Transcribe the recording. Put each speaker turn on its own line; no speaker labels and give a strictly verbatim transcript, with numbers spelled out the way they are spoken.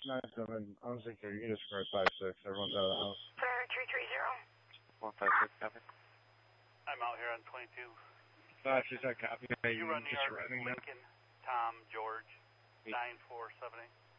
nine seven, unsecure. You can describe five six. Everyone's out of the house.
Sir, three three zero.
one five six, copy.
I'm out here on twenty-two.
five six, I copy.
You run the yard Lincoln, Tom, George, nine four seven eight.